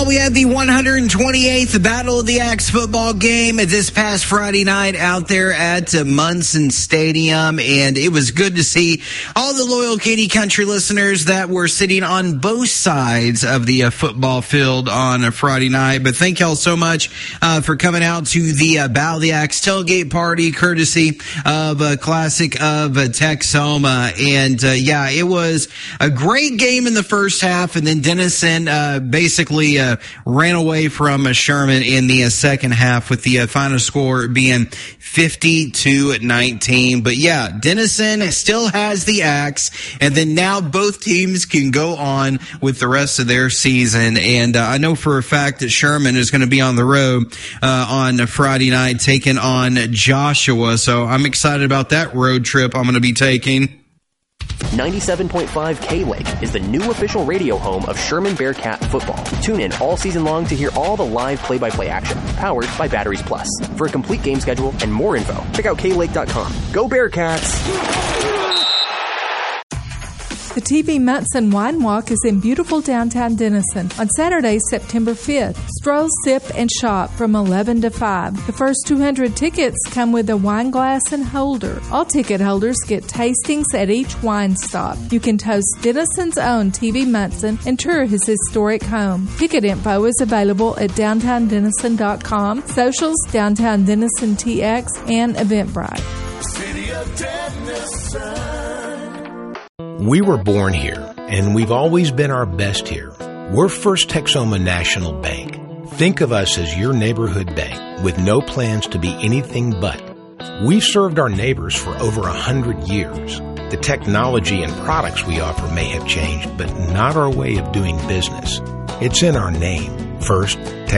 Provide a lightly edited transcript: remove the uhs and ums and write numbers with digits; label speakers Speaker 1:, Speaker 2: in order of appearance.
Speaker 1: Well, we had the 128th Battle of the Axe football game this past Friday night out there at Munson Stadium, and it was good to see all the loyal Katy Country listeners that were sitting on both sides of the football field on a Friday night. But thank y'all so much for coming out to the Battle of the Axe tailgate party, courtesy of Classic of Texoma. And yeah, it was a great game in the first half, and then Denison basically ran away from Sherman in the second half, with the final score being 50-19. But yeah, Denison still has the axe, and then now both teams can go on with the rest of their season. And I know for a fact that Sherman is going to be on the road on Friday night taking on Joshua. So I'm excited about that road trip I'm going to be taking.
Speaker 2: 97.5 K-Lake is the new official radio home of Sherman Bearcat football. Tune in all season long to hear all the live play-by-play action, powered by Batteries Plus. For a complete game schedule and more info, check out klake.com. Go Bearcats!
Speaker 3: The TV Munson Wine Walk is in beautiful downtown Denison on Saturday, September 5th. Stroll, sip, and shop from 11 to 5. The first 200 tickets come with a wine glass and holder. All ticket holders get tastings at each wine stop. You can toast Denison's own TV Munson and tour his historic home. Ticket info is available at downtowndennison.com, socials, Downtown Denison TX, and Eventbrite.
Speaker 4: City of Denison.
Speaker 5: We were born here, and we've always been our best here. We're First Texoma National Bank. Think of us as your neighborhood bank, with no plans to be anything but. We've served our neighbors for over 100 years. The technology and products we offer may have changed, but not our way of doing business. It's in our name, First